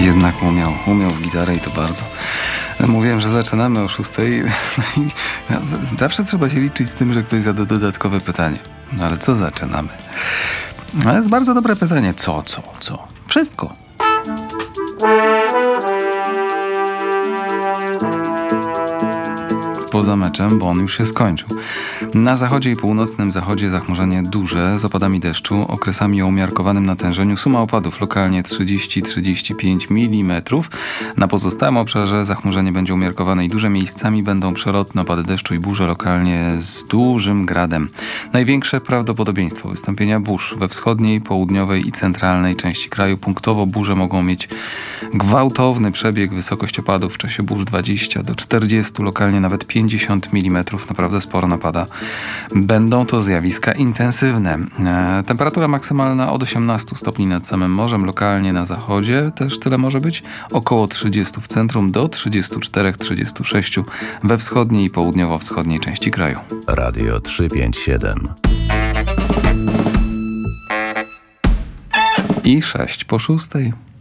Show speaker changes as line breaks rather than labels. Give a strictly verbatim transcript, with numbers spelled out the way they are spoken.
Jednak umiał, umiał w gitarę i to bardzo. Mówiłem, że zaczynamy o szóstej. No i zawsze trzeba się liczyć z tym, że ktoś zada dodatkowe pytanie. No ale co zaczynamy? No jest bardzo dobre pytanie. Co, co, co? Wszystko. Poza meczem, bo on już się skończył. Na zachodzie i północnym zachodzie zachmurzenie duże z opadami deszczu, okresami o umiarkowanym natężeniu. Suma opadów lokalnie trzydzieści do trzydziestu pięciu milimetrów. Na pozostałym obszarze zachmurzenie będzie umiarkowane i duże, miejscami będą przelotne opady deszczu i burze lokalnie z dużym gradem. Największe prawdopodobieństwo wystąpienia burz we wschodniej, południowej i centralnej części kraju. Punktowo burze mogą mieć gwałtowny przebieg, wysokość opadów w czasie burz dwadzieścia do czterdziestu, lokalnie nawet pięćdziesiąt milimetrów, naprawdę sporo napada. Będą to zjawiska intensywne. E, temperatura maksymalna od osiemnastu stopni nad samym morzem, lokalnie na zachodzie też tyle może być, około trzydziestu w centrum do trzydziestu czterech do trzydziestu sześciu we wschodniej i południowo-wschodniej części kraju.
Radio trzysta pięćdziesiąt siedem.
I sześć po szóstej.